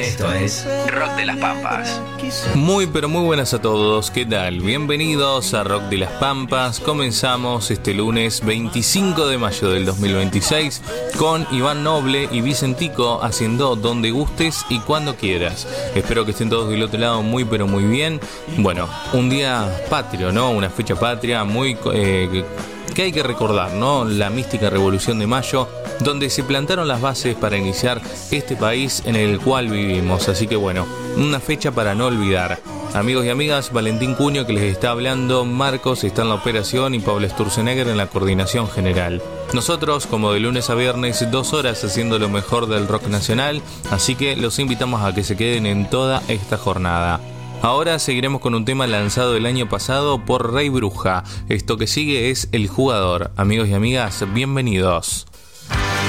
Esto es Rock de las Pampas. Muy pero muy buenas a todos, ¿qué tal? Bienvenidos a Rock de las Pampas. Comenzamos este lunes 25 de mayo del 2026 con Iván Noble y Vicentico haciendo Donde Gustes y Cuando Quieras. Espero que estén todos del otro lado muy pero muy bien. Bueno, un día patrio, ¿no? Una fecha patria muy... que hay que recordar, ¿no? La mística Revolución de Mayo, donde se plantaron las bases para iniciar este país en el cual vivimos. Así que bueno, una fecha para no olvidar. Amigos y amigas, Valentín Cuño que les está hablando, Marcos está en la operación y Pablo Sturzenegger en la coordinación general. Nosotros, como de lunes a viernes, 2 horas haciendo lo mejor del rock nacional, así que los invitamos a que se queden en toda esta jornada. Ahora seguiremos con un tema lanzado el año pasado por Rey Bruja. Esto que sigue es El Jugador. Amigos y amigas, bienvenidos.